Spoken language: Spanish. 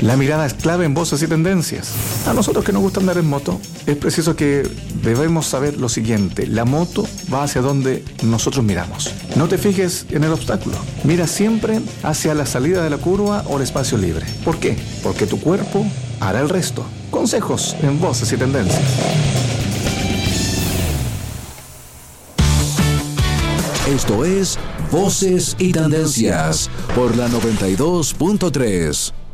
La mirada es clave en Voces y Tendencias. A nosotros que nos gusta andar en moto, es preciso que debemos saber lo siguiente: la moto va hacia donde nosotros miramos. No te fijes en el obstáculo. Mira siempre hacia la salida de la curva o el espacio libre. ¿Por qué? Porque tu cuerpo hará el resto. Consejos en Voces y Tendencias. Esto es Voces y Tendencias por la 92.3.